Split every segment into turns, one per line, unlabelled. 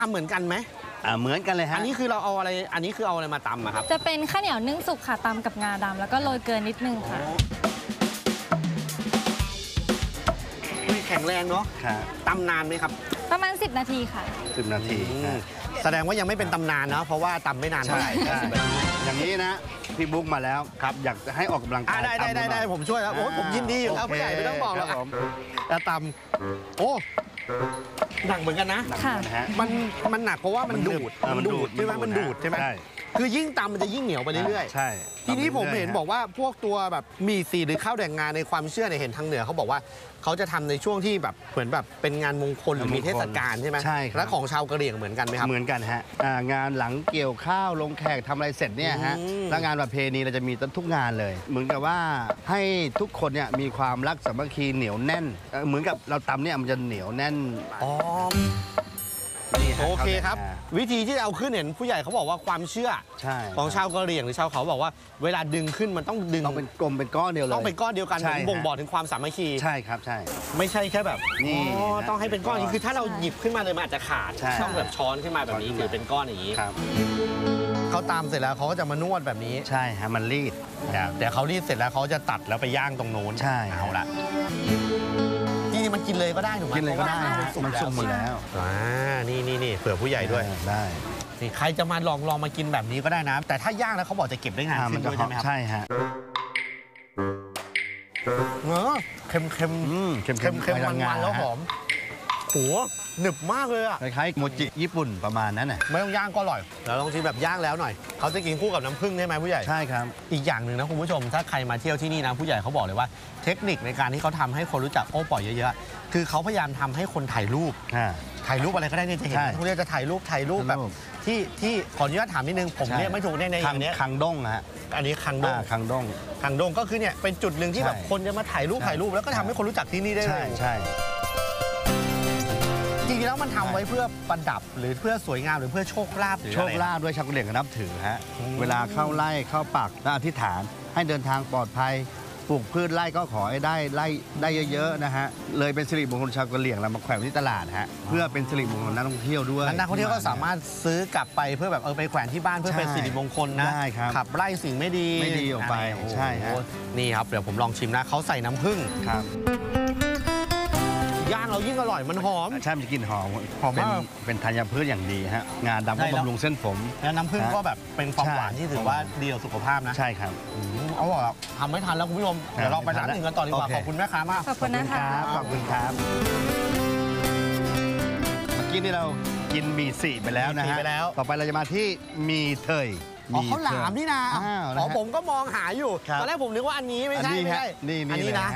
เหมือนกันไหม
เหมือนกันเลยฮะ
อันนี้คือเราเอาอะไรมาตำครับ
จะเป็นข้าวเหนียวนึ่งสุกค่ะตำกับงาดำแล้วก็โรยเกลือนิดนึงค่ะ
แข็งแรงเนาะตำนานไหมครับ
ประมาณ10 นาทีค่ะ
10 นาที
แสดงว่ายังไม่เป็นตำนานนะเพราะว่าตำไม่นานเท่าไหร่
อย่างนี้นะพี่บุ๊กมาแล้วครับอยากจะให้ออกกำลังกาย
ได้ผมช่วยแล้วโอ้ผมยินดีอยู่แล้วผู้ใหญ่ไม่ต้องบอกแล้วแต่ตำโอ้หนักเหมือนกันนะมันหนักเพราะว่ามันดูดใช่ไหมมันดูดใช่ไหมคือยิ่งตำมันจะยิ่งเหนียวไปเรื่อยๆ
ใช่
ทีนี้ผมเห็นบอกว่าพวกตัวแบบมีสีหรือข้าวแดงงานในความเชื่อเนี่ยเห็นทางเหนือเขาบอกว่าเขาจะทำในช่วงที่แบบเหมือนแบบเป็นงานมงคลหรือมีเทศกาลใช่ไหม
ใช่
แล้วของชาวกะเหรี่ยงเหมือนกันไหมครับ
เหมือนกันฮะงานหลังเกี่ยวข้าวลงแขกทำอะไรเสร็จเนี่ยฮะแล้วงานประเพณีเราจะมีทุกงานเลยเหมือนกับว่าให้ทุกคนเนี่ยมีความรักสามัคคีเหนียวแน่นเหมือนกับเราตำเนี่ยมันจะเหนียวแน่น
โอเคครับวิธีที่เอาขึ้นเห็นผู้ใหญ่เขาบอกว่าความเชื่อของชาวกะเหรี่ยงหรือชาวเขาบอกว่าเวลาดึงขึ้นมันต้องดึง
ต้องเป็นกลมเป็นก้อนเดียวเลย
ต้องเป็นก้อนเดียวกันบ่งบอกถึงความสามัคคี
ใช่ครับใช่
ไม่ใช่แค่แบบนี่ต้องให้เป็นก้อนนี้คือถ้าเราหยิบขึ้นมาเลยมันอาจจะขาดต้องแบบช้อนขึ้นมาแบบนี้คือเป็นก้อนอย่างนี้เขาตามเสร็จแล้วเขาก็จะมานวดแบบนี้
ใช่ฮะมันรีด
แต่เขารีดเสร็จแล้วเขาจะตัดแล้วไปย่างตรงโน้น
ใช่
เอาละนี่มันกินเลยก็ได้ถูกไหม
กินเลยก็ได้มันสุกหมดแล้ว
นี่เผื่อผู้ใหญ่ด้วย
ได้
นี่ใครจะมาลองมากินแบบนี้ก็ได้นะแต่ถ้าย่างแล้วเขาบอกจะเก็บได้นานขึ้นด้วยใช่ไหมครับ
ใช่ฮะ
เค็มมันแล้วหอมหัวหนึบมากเลยอ่ะ
คล้ายๆโมจิญี่ปุ่นประมาณนั้นน่ะ
ไม่ต้องย่างก็อร่อยเราลองชิมแบบย่างแล้วหน่อยเขาจะกินคู่กับน้ำผึ้งใช่ไหมผู้ใหญ่
ใช่ครับ
อีกอย่างหนึ่งนะคุณผู้ชมถ้าใครมาเที่ยวที่นี่นะผู้ใหญ่เขาบอกเลยว่าเทคนิคในการที่เขาทำให้คนรู้จักโอ้ป่อยเยอะๆคือเขาพยายามทำให้คนถ่ายรูปอะไรก็ได้เนี่ยจะเห็นทุกเรื่องจะถ่ายรูปแบบที่ขออนุญาตถามนิดนึงผมเรียกไม่ถูกในอย่างนี้
คังด้งฮะ
อันนี้คังด้งก็คือเนี่ยเป็นจุดหนึ่งที่แบบคนจะมาถ่ายรูปแล้วก็ทำให้คนรู้จักที่นี่ได้เลย
ใช่
จริงๆแล้วมันทำไว้เพื่อประดับหรือเพื่อสวยงามหรือเพื่อโชคลาภ
ด้วยชาวกะเหรี่ยงก็นับถือฮะเวลาเข้าไร่เข้าปักแล้วอธิษฐานให้เดินทางปลอดภัยปลูกพืชไร่ก็ขอให้ได้เยอะๆนะฮะเลยเป็นสิริมงคลชาวกะเหรี่ยงเรามาแขวนที่ตลาดฮะเพื่อเป็นสิริมงคลนักท่องเที่ยวด้วย
นักท่องเที่ยวก็สามารถซื้อกลับไปเพื่อแบบไปแขวนที่บ้านเพื่อเป็นสิริมงคลนะขับไล่สิ่งไม่ดี
ออกไปใช่ฮะ
นี่ครับเดี๋ยวผมลองชิมนะเขาใส่น้ำผึ้ง
ครับ
ย่างเรายิ่งอร่อยมันหอม
ใช่มันกลิ่นหอมมากเป็นธัญพืชอย่างดีฮะงาดำก็บำรุงเส้นผม
แล้วน้ำผึ้งก็แบบเป็นความหวานที่ถือว่าดีต่อสุขภาพนะ
ใช่ครับ
เอาล่ะทำไม่ทันแล้วคุณผู้ชมเดี๋ยวเราไปร้านอื่นกันต่อดีกว่าขอบคุณแม่ค้ามาก
ขอบคุณนะคะ
ขอบคุณครับเมื่อกี้นี่เรากินหมี่สี่ไปแล้วนะฮะต่อไปเราจะมาที่หมี่เถย
ข้าวหลามนี่นะผมก็มองหาอยู่ตอนแรกผมนึกว่าอันนี้ไม่ใช่
อันนี้นะ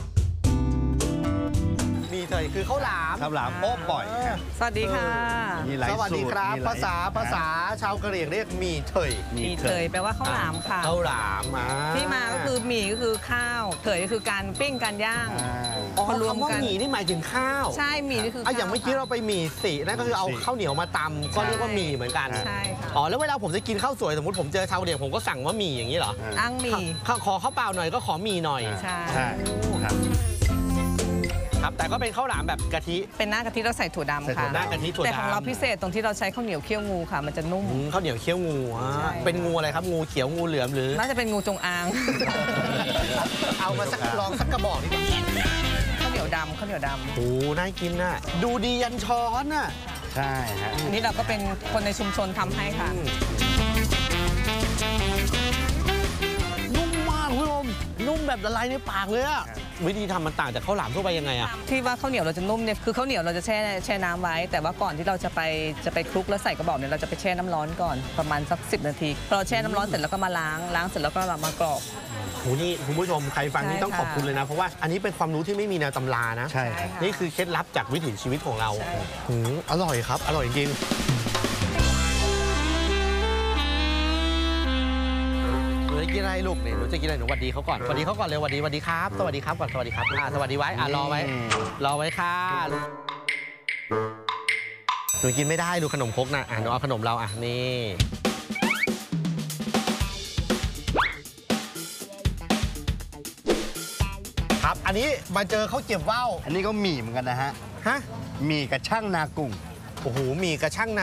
มีเถยคือข้าวหลาม
โอ้ป่อย
สวัสดีค่ะ
สวัสดีครับภาษาชาวกะเหรี่ยงเรียกมีเถย
แปลว่าข้าวหลามค่ะ
ข้าวหลาม
ที่มาก็คือหมี่ก็คือข้าวเถยก็คือการปิ้งการย่าง
พอรวมกันหมี่นี่หมายถึงข้าว
ใช่หมี่นี่คือ
อย่างเมื่อกี้เราไปหมี่สีนั่นก็คือเอาข้าวเหนียวมาตำก็เรียกว่าหมี่เหมือนกัน
ใช่ค่ะ
แล้วเวลาผมจะกินข้าวสวยสมมติผมเจอชาวกะเหรี่ยงผมก็สั่งว่าหมี่อย่างนี้เหรอ
อ้างหมี่
ขอข้าวเปล่าหน่อยก็ขอหมี่หน่อย
ใช่
แต่ก็เป็นข้าวหลามแบบกะทิ
เป็นหน้ากะทิเราใส่ถั่วดำค่ะ
หน้ากะทิถั่วดำ
แต่ของเราพิเศษตรงที่เราใช้ข้าวเหนียวเคี่ยวงูค่ะมันจะนุ่ม
ข้าวเหนียวเคี่ยวงูเป็นงูอะไรครับงูเขียวงูเหลือมหรือ
น่าจะเป็นงูจงอาง
เอามาลองสักกระบอกดิ
ข้าวเหนียวดำ
โอ้น่ากินน่ะดูดียันช้อนน่ะ
ใช่ฮะ
อันนี้เราก็เป็นคนในชุมชนทำให้ค่ะ
นุ่มมากคุณผู้ชมนุ่มแบบละลายในปากเลยอะวิธีทำมันต่างจากข้าวหลามทั่วไปยังไงอะ
ที่ว่าข้าวเหนียวเราจะนุ่มเนี่ยคือข้าวเหนียวเราจะแช่น้ำไว้แต่ว่าก่อนที่เราจะไปคลุกแล้วใส่กระบอกเนี่ยเราจะไปแช่น้ำร้อนก่อนประมาณสัก10 นาทีพอเราแช่น้ำร้อนเสร็จแล้วก็มาล้างเสร็จแล้วก็เรามากรอก
โหนี่คุณผู้ชมใครฟังนี่ต้องขอบคุณเลยนะเพราะว่าอันนี้เป็นความรู้ที่ไม่มีแนวตำรานะ
ใช่
นี่คือเคล็ดลับจากวิถีชีวิตของเราอร่อยครับอร่อยจริงกินอะไรลูกเนี่ยหนูจะกินอะไรหนูสวัสดีเขาก่อนสวัสดีเขาก่อนเลยสวัสดีครับสวัสดีครับก่อนสวัสดีครับสวัสดีไว้รอไว้ค่ะหนูกินไม่ได้ดูขนมครกนะหนูเอาขนมเรานี่ครับอันนี้มาเจอเขาเก็บว่าว
อันนี้ก็หมี่เหมือนกันนะฮะหมี่กับช่างนากุ้ง
โอ้โหมีกระช่าง